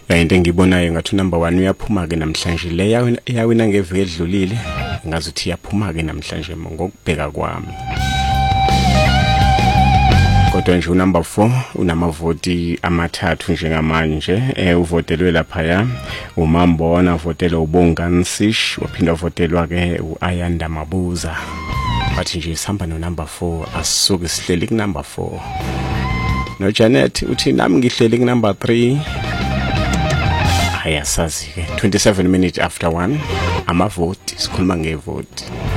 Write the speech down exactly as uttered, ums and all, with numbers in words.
into engibonayo ngathi number one uyaphuma ke namhlanje le yawina ngeviki edlulile ngazuthi iyaphuma ke namhlanje ngokubheka kwami. Kodwa nje number four unamavoti amathathu njengamanje eh uvotelwe lapha ya uMambona uvotela uBongansish waphinda uvotelwa ke uAyanda Mabuza. Bathi nje sihamba no number four asuke sihleli ku number four. No Janet uthi nami ngihleli ku number three. Ayasazi ke twenty-seven minutes after one amavoti sikhuluma ngevote.